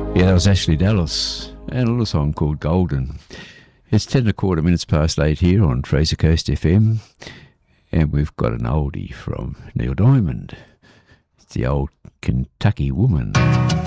Yeah, that was Ashley Dallas and a little song called Golden. It's 10:15 here on Fraser Coast FM, and we've got an oldie from Neil Diamond. It's the old Kentucky Woman.